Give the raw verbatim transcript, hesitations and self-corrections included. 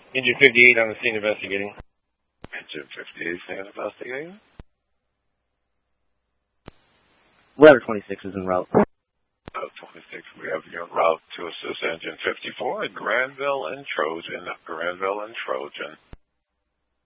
Engine fifty-eight on the scene investigating. Engine fifty-eight, scene investigating. Ladder twenty-six is en route. Ladder twenty-six, we have you en route to assist Engine fifty-four at Granville and Trojan. Granville and Trojan.